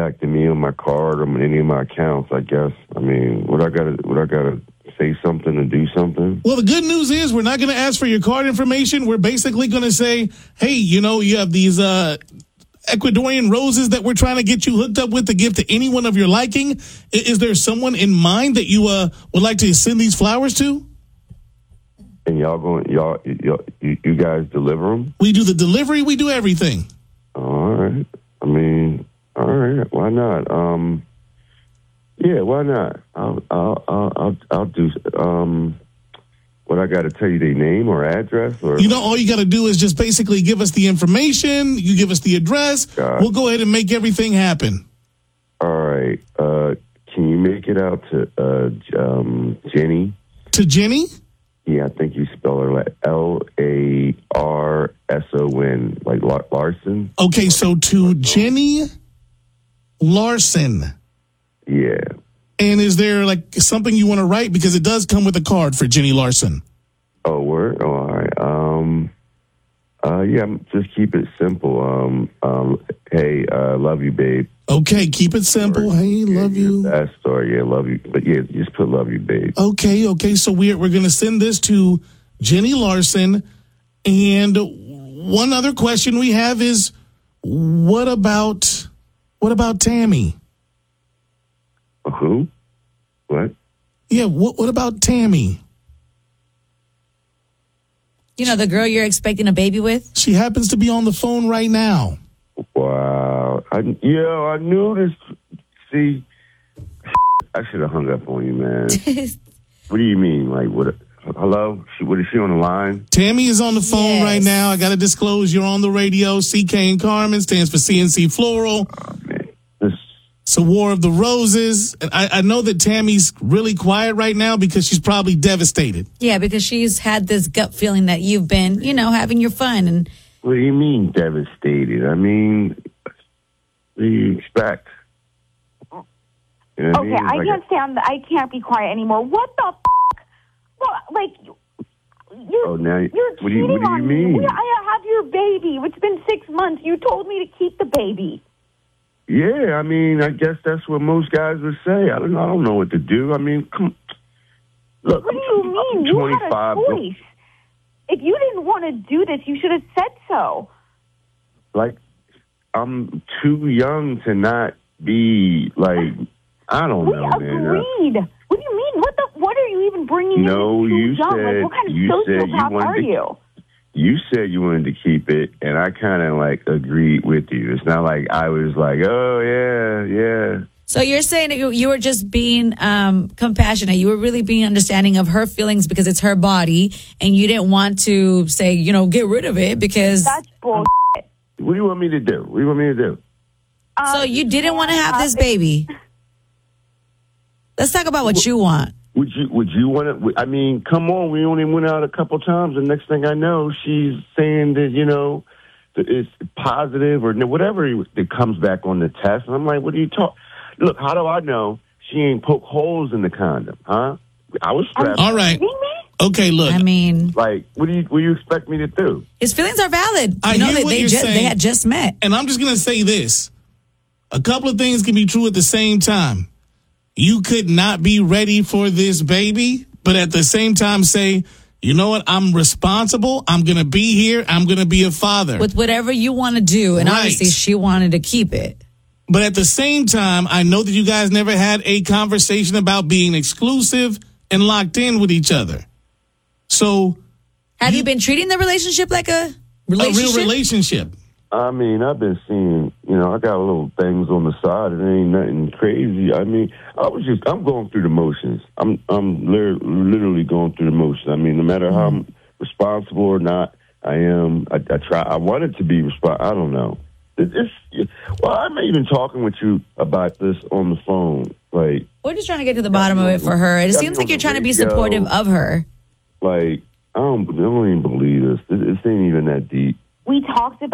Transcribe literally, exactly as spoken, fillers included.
back to me on my card or on any of my accounts, I guess. I mean, would I gotta, would I gotta say something and do something? Well, the good news is we're not going to ask for your card information. We're basically going to say, hey, you know, you have these uh, Ecuadorian roses that we're trying to get you hooked up with to give to anyone of your liking. Is, is there someone in mind that you uh, would like to send these flowers to? And y'all going, y'all, y'all, you, you guys deliver them? We do the delivery. We do everything. All right. I mean, all right. Why not? Um, yeah, why not? I'll, I'll, I'll, I'll, I'll do. Um, what I got to tell you, their name or address, or you know, all you got to do is just basically give us the information. You give us the address. God. We'll go ahead and make everything happen. All right. Uh, can you make it out to uh, um, Jenny? To Jenny? Yeah, I think you spell her like L A R S O N, like Lar- Larson. Okay, so to Jenny Larson. Yeah. And is there like something you want to write? Because it does come with a card for Jenny Larson. Oh, word? Oh, all right. Um, uh, yeah, just keep it simple. Um, um, hey, uh, love you, babe. Okay, keep it simple. Or, hey, yeah, love you. That story, yeah, love you. But yeah, just put love you, babe. Okay, okay. So we're we're gonna send this to Jenny Larson. And one other question we have is, what about what about Tammy? Who? What? Yeah, what what about Tammy? You know, the girl you're expecting a baby with? She happens to be on the phone right now. Wow. I, yo, I knew this. See, I should have hung up on you, man. What do you mean? Like, what? Hello? She, what is she on the line? Tammy is on the phone Yes. right now. I got to disclose you're on the radio. C K and Carmen stands for C N C Floral. Oh, man. This, It's a War of the Roses. And I, I know that Tammy's really quiet right now because she's probably devastated. Yeah, because she's had this gut feeling that you've been, you know, having your fun. And what do you mean devastated? I mean, what do you expect? You know what Okay, mean? I Like can't stand that. I can't be quiet anymore. What the f***? Well, like, you're, Oh, now you- you're what do you- cheating what do you on mean? me. I have your baby. It's been six months. You told me to keep the baby. Yeah, I mean, I guess that's what most guys would say. I don't, I don't know what to do. I mean, come, look. What do you mean? I'm You had twenty-five. a choice. If you didn't want to do this, you should have said so. Like, I'm too young to not be like. I don't We know, man. agreed. What do you mean? What the? What are you even bringing No, in? Too you young? said- like, what kind of you said you sociopath wanted are to- you? You said you wanted to keep it, and I kind of like agreed with you. It's not like I was like, oh yeah, yeah. so you're saying that you, you were just being um, compassionate. You were really being understanding of her feelings because it's her body, and you didn't want to say, you know, get rid of it because. That's bullshit. What do you want me to do? What do you want me to do? So Um, you didn't want to have this uh, baby. Let's talk about what you want. Would you? Would you want to? I mean, come on. We only went out a couple times, and next thing I know, she's saying that you know that it's positive or whatever that comes back on the test. And I'm like, what are you talking? Look, how do I know she ain't poke holes in the condom? Huh? I was strapped. All right. Kidding me? Okay, look. I mean, Like, what do you? What do you expect me to do? his feelings are valid. I You know, hear they, what they, you're just, they saying. had just met. And I'm just going to say this. A couple of things can be true at the same time. You could not be ready for this baby, but at the same time say, you know what? I'm responsible. I'm going to be here. I'm going to be a father. With whatever you want to do. And Right. obviously, she wanted to keep it. But at the same time, I know that you guys never had a conversation about being exclusive and locked in with each other. So Have you been treating the relationship like a relationship? a real relationship. I mean, I've been seeing, you know, I got little things on the side. It ain't nothing crazy. I mean, I was just, I'm going through the motions. I'm, I'm lir- literally going through the motions. I mean, no matter how I'm responsible or not, I am. I, I try. I wanted to be responsible. I don't know. It, it's well, I'm even talking with you about this on the phone. Like, We're just trying to get to the bottom of it for her. It Got seems me like on you're the trying to be radio. supportive of her. like I don't, I don't even believe this. This, this ain't even that deep. We talked about